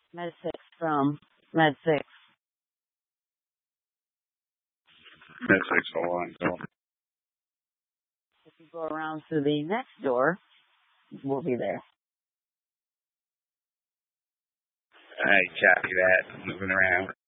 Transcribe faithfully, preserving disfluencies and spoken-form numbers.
Med six from Med six. Med six, hold on. Go. If you go around to the next door, we'll be there. Alright, copy that. Moving around.